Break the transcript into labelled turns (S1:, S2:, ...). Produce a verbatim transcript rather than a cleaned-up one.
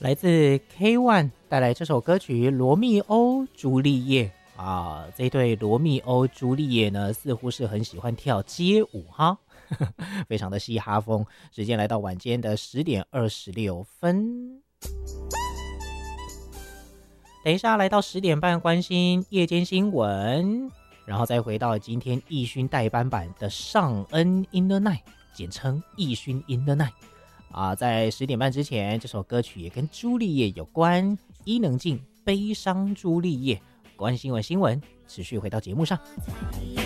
S1: 来自 K O N 带来这首歌曲《罗密欧朱丽叶》啊，这对罗密欧朱丽叶呢，似乎是很喜欢跳街舞哈，非常的嘻哈风。时间来到晚间的十点二十六分，等一下来到十点半，关心夜间新闻，然后再回到今天奕勋代班版的尚恩 In the Night， 简称奕勋 In the Night。啊，在十点半之前，这首歌曲也跟朱丽叶有关，伊能静《悲伤朱丽叶》。关心新闻新闻，持续回到节目上。